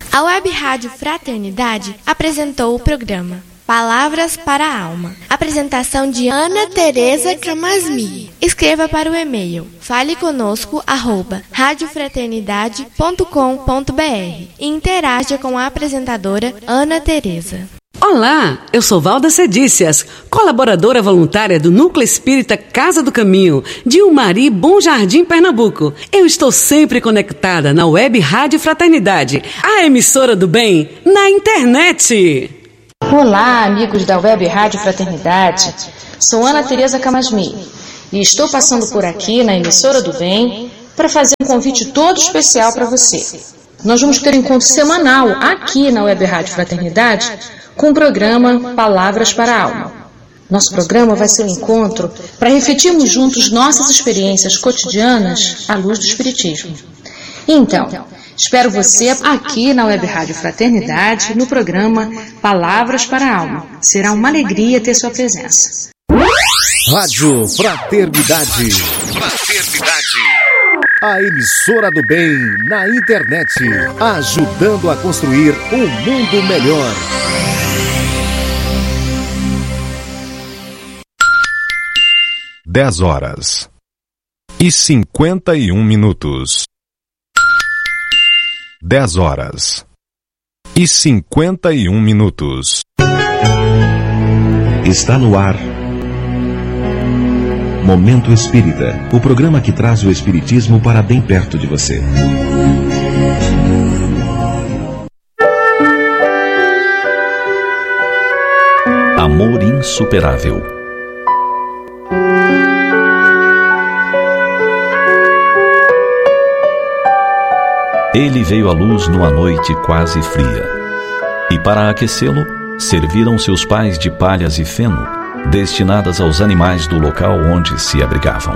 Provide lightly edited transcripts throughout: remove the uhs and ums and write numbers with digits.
A Web Rádio Fraternidade apresentou o programa Palavras para a Alma. Apresentação de Ana Tereza Camasmi. Escreva para o e-mail faleconosco@radiofraternidade.com.br e interaja com a apresentadora Ana Tereza. Olá, eu sou Valda Cedícias, colaboradora voluntária do Núcleo Espírita Casa do Caminho, de Umari, Bom Jardim, Pernambuco. Eu estou sempre conectada na Web Rádio Fraternidade, a emissora do bem na internet. Olá, amigos da Web Rádio Fraternidade. Sou Ana Tereza Camasmi e estou passando por aqui na emissora do bem para fazer um convite todo especial para você. Nós vamos ter um encontro semanal aqui na Web Rádio Fraternidade com o programa Palavras para a Alma. Nosso programa vai ser um encontro para refletirmos juntos nossas experiências cotidianas à luz do Espiritismo. Então, espero você aqui na Web Rádio Fraternidade no programa Palavras para a Alma. Será uma alegria ter sua presença. Rádio Fraternidade. A emissora do bem na internet, ajudando a construir um mundo melhor. 10h51. 10h51. Está no ar Momento Espírita, o programa que traz o Espiritismo para bem perto de você. Amor insuperável. Ele veio à luz numa noite quase fria, e para aquecê-lo, serviram seus pais de palhas e feno, destinadas aos animais do local onde se abrigavam.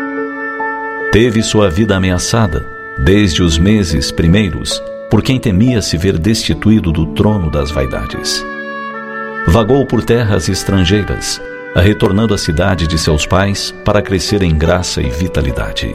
Teve sua vida ameaçada, desde os meses primeiros, por quem temia se ver destituído do trono das vaidades. Vagou por terras estrangeiras, retornando à cidade de seus pais para crescer em graça e vitalidade.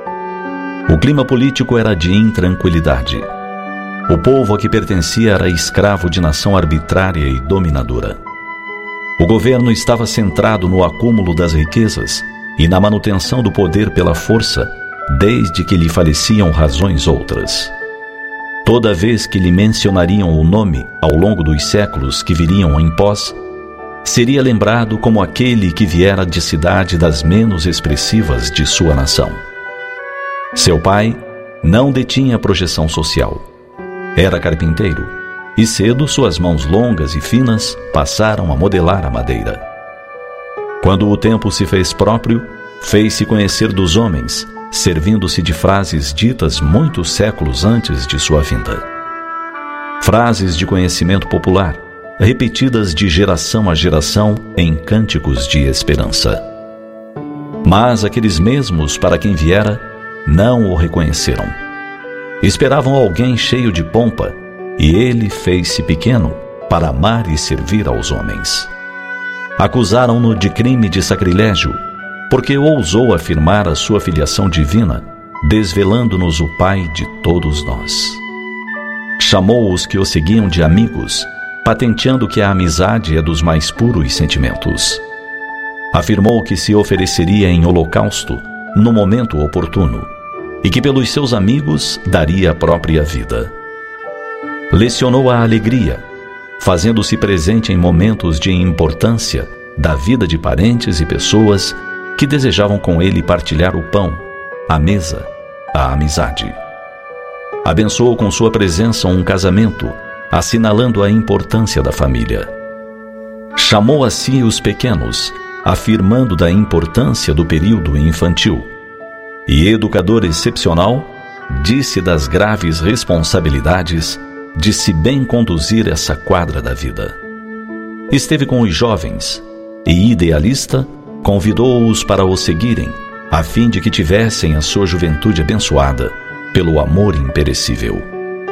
O clima político era de intranquilidade. O povo a que pertencia era escravo de nação arbitrária e dominadora. O governo estava centrado no acúmulo das riquezas e na manutenção do poder pela força, desde que lhe faleciam razões outras. Toda vez que lhe mencionariam o nome ao longo dos séculos que viriam em pós, seria lembrado como aquele que viera de cidade das menos expressivas de sua nação. Seu pai não detinha projeção social. Era carpinteiro, e cedo suas mãos longas e finas passaram a modelar a madeira. Quando o tempo se fez próprio, fez-se conhecer dos homens, servindo-se de frases ditas muitos séculos antes de sua vinda. Frases de conhecimento popular, repetidas de geração a geração em cânticos de esperança. Mas aqueles mesmos para quem viera não o reconheceram. Esperavam alguém cheio de pompa, e ele fez-se pequeno para amar e servir aos homens. Acusaram-no de crime de sacrilégio, porque ousou afirmar a sua filiação divina, desvelando-nos o Pai de todos nós. Chamou os que o seguiam de amigos, patenteando que a amizade é dos mais puros sentimentos. Afirmou que se ofereceria em holocausto no momento oportuno, e que pelos seus amigos daria a própria vida. Lecionou a alegria, fazendo-se presente em momentos de importância da vida de parentes e pessoas que desejavam com ele partilhar o pão, a mesa, a amizade. Abençoou com sua presença um casamento, assinalando a importância da família. Chamou a si os pequenos, afirmando da importância do período infantil. E educador excepcional, disse das graves responsabilidades de se bem conduzir essa quadra da vida. Esteve com os jovens e, idealista, convidou-os para o seguirem, a fim de que tivessem a sua juventude abençoada pelo amor imperecível.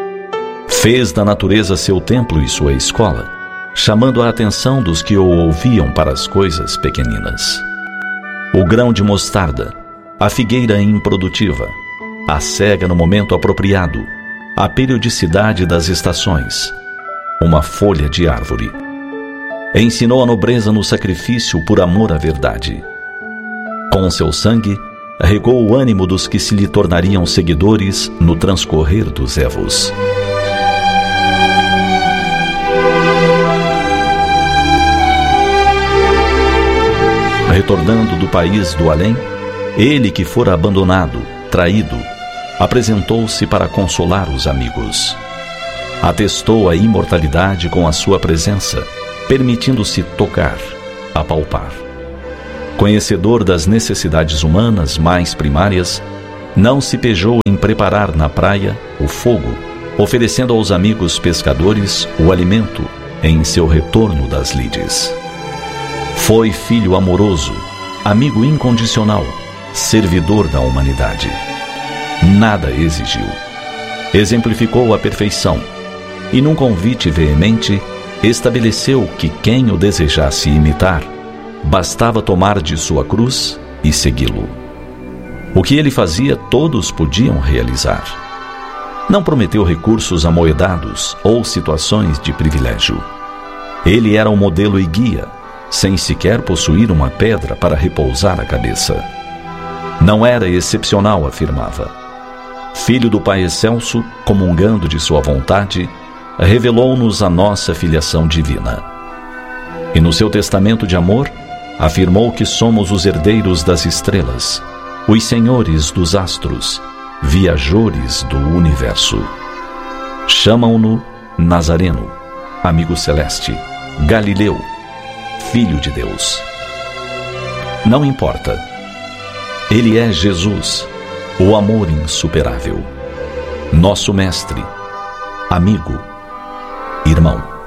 Fez da natureza seu templo e sua escola, chamando a atenção dos que o ouviam para as coisas pequeninas. O grão de mostarda, a figueira improdutiva, a cega no momento apropriado, a periodicidade das estações, uma folha de árvore. Ensinou a nobreza no sacrifício por amor à verdade. Com seu sangue, regou o ânimo dos que se lhe tornariam seguidores no transcorrer dos évos. Retornando do país do além, ele que fora abandonado, traído, apresentou-se para consolar os amigos. Atestou a imortalidade com a sua presença, permitindo-se tocar, apalpar. Conhecedor das necessidades humanas mais primárias, não se pejou em preparar na praia o fogo, oferecendo aos amigos pescadores o alimento em seu retorno das lides. Foi filho amoroso, amigo incondicional, servidor da humanidade. Nada exigiu. Exemplificou a perfeição e, num convite veemente, estabeleceu que quem o desejasse imitar, bastava tomar de sua cruz e segui-lo. O que ele fazia, todos podiam realizar. Não prometeu recursos amoedados ou situações de privilégio. Ele era um modelo e guia, sem sequer possuir uma pedra para repousar a cabeça. Não era excepcional, afirmava. Filho do Pai Excelso, comungando de sua vontade, revelou-nos a nossa filiação divina. E no seu testamento de amor, afirmou que somos os herdeiros das estrelas, os senhores dos astros, viajores do universo. Chamam-no Nazareno, amigo celeste, Galileu, Filho de Deus. Não importa. Ele é Jesus, o amor insuperável, nosso mestre, amigo, irmão.